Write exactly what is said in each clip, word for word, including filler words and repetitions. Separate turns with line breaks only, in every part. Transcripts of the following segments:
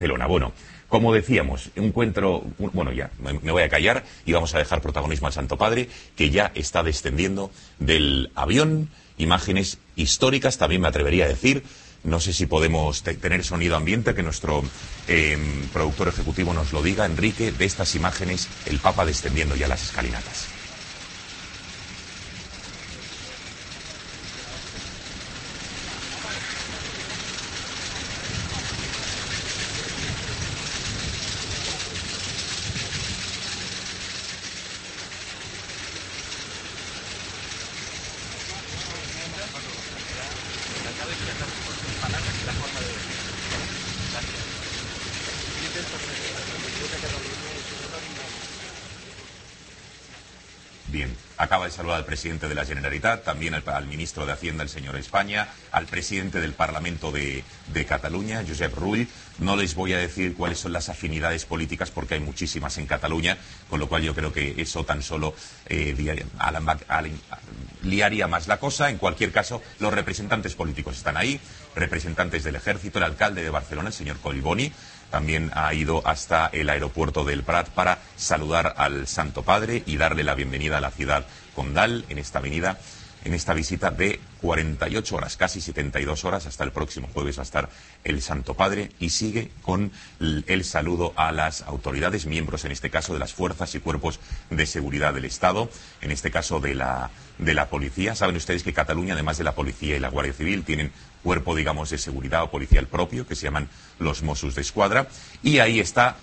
Barcelona. Bueno, como decíamos, un encuentro, bueno ya, me voy a callar y vamos a dejar protagonismo al Santo Padre, que ya está descendiendo del avión, imágenes históricas, también me atrevería a decir, no sé si podemos tener sonido ambiente, que nuestro eh, productor ejecutivo nos lo diga, Enrique, de estas imágenes, el Papa descendiendo ya las escalinatas. Bien, acaba de saludar al presidente de la Generalitat, también al, al ministro de Hacienda, el señor España, al presidente del Parlamento de, de Cataluña, Josep Rull. No les voy a decir cuáles son las afinidades políticas porque hay muchísimas en Cataluña, con lo cual yo creo que eso tan solo eh, liaría más la cosa. En cualquier caso, los representantes políticos están ahí, representantes del Ejército, el alcalde de Barcelona, el señor Collboni, también ha ido hasta el aeropuerto del Prat para saludar al Santo Padre y darle la bienvenida a la ciudad condal en esta avenida, en esta visita de cuarenta y ocho horas, casi setenta y dos horas, hasta el próximo jueves va a estar el Santo Padre y sigue con el saludo a las autoridades, miembros en este caso de las fuerzas y cuerpos de seguridad del Estado, en este caso de la, de la policía. Saben ustedes que Cataluña, además de la policía y la Guardia Civil, tienen cuerpo, digamos, de seguridad o policial propio, que se llaman los Mossos d'Esquadra, y ahí está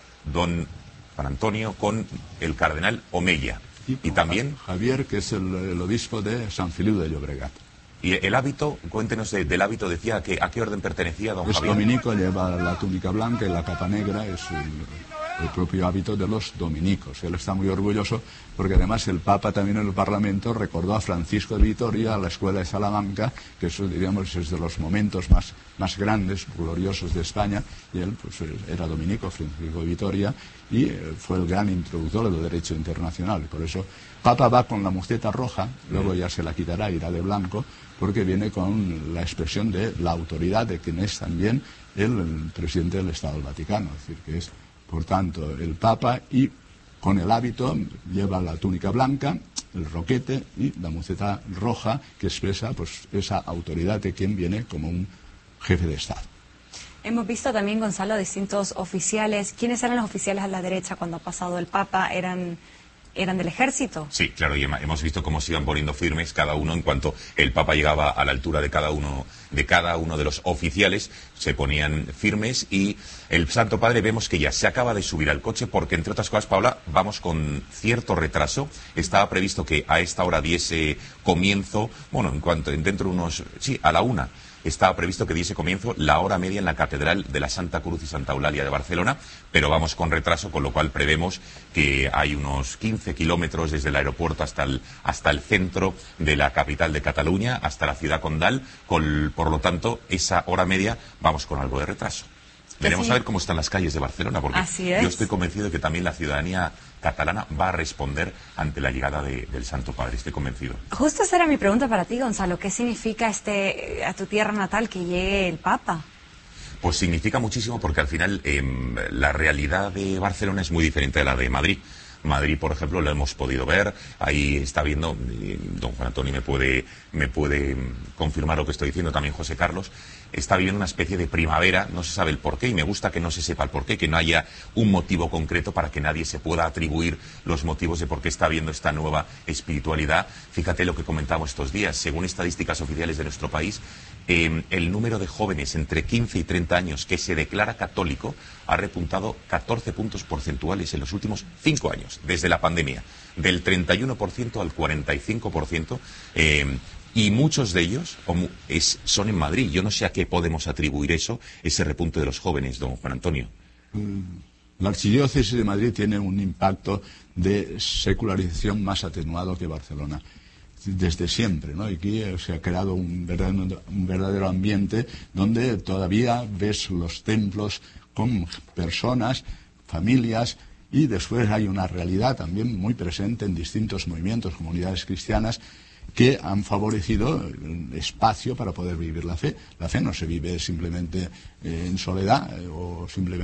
don Juan Antonio con el cardenal Omeya.
Y,
y también
Javier, que es el, el obispo de San Feliu de Llobregat.
Y el hábito, cuéntenos de, del hábito, decía, que ¿a qué orden pertenecía don
es
Javier?
Dominico, lleva la túnica blanca y la capa negra, es el, el propio hábito de los dominicos. Él está muy orgulloso porque además el Papa también en el Parlamento recordó a Francisco de Vitoria, a la escuela de Salamanca, que eso, diríamos, es de los momentos más, más grandes, gloriosos de España, y él pues era dominico, Francisco de Vitoria, y eh, fue el gran introductor del derecho internacional. Por eso Papa va con la muceta roja, luego ya se la quitará, irá de blanco, porque viene con la expresión de la autoridad de quien es también el, el presidente del Estado del Vaticano. Es decir, que es, por tanto, el Papa, y con el hábito lleva la túnica blanca, el roquete y la muceta roja, que expresa pues esa autoridad de quien viene como un jefe de Estado.
Hemos visto también, Gonzalo, distintos oficiales. ¿Quiénes eran los oficiales a la derecha cuando ha pasado el Papa? ¿Eran, eran del ejército?
Sí, claro, y hemos visto cómo se iban poniendo firmes cada uno en cuanto el Papa llegaba a la altura de cada uno de cada uno de los oficiales, se ponían firmes, y el Santo Padre vemos que ya se acaba de subir al coche porque, entre otras cosas, Paula, vamos con cierto retraso. Estaba previsto que a esta hora diese comienzo, bueno, en cuanto dentro de unos, sí, a la una. Estaba previsto que diese comienzo la hora media en la Catedral de la Santa Cruz y Santa Eulalia de Barcelona, pero vamos con retraso, con lo cual prevemos que hay unos quince kilómetros desde el aeropuerto hasta el, hasta el centro de la capital de Cataluña, hasta la ciudad condal, con, por lo tanto, esa hora media vamos con algo de retraso. Veremos a ver cómo están las calles de Barcelona, porque yo estoy convencido de que también la ciudadanía catalana va a responder ante la llegada de, del Santo Padre, estoy convencido.
Justo esa era mi pregunta para ti, Gonzalo. ¿Qué significa este a tu tierra natal que llegue el Papa?
Pues significa muchísimo porque al final eh, la realidad de Barcelona es muy diferente de la de Madrid. Madrid, por ejemplo, lo hemos podido ver, ahí está viendo, don Juan Antonio me puede, me puede confirmar lo que estoy diciendo, también José Carlos, está viviendo una especie de primavera, no se sabe el porqué, y me gusta que no se sepa el porqué, que no haya un motivo concreto para que nadie se pueda atribuir los motivos de por qué está habiendo esta nueva espiritualidad. Fíjate lo que comentamos estos días, según estadísticas oficiales de nuestro país, eh, el número de jóvenes entre quince y treinta años que se declara católico ha repuntado catorce puntos porcentuales en los últimos cinco años, desde la pandemia, del treinta y uno por ciento al cuarenta y cinco por ciento, eh, y muchos de ellos es, son en Madrid. Yo no sé a qué podemos atribuir eso, ese repunte de los jóvenes, don Juan Antonio.
La Archidiócesis de Madrid tiene un impacto de secularización más atenuado que Barcelona, desde siempre, ¿no? Aquí se ha creado un verdadero, un verdadero ambiente donde todavía ves los templos con personas, familias, y después hay una realidad también muy presente en distintos movimientos, comunidades cristianas, que han favorecido espacio para poder vivir la fe. La fe no se vive simplemente eh, en soledad eh, o simplemente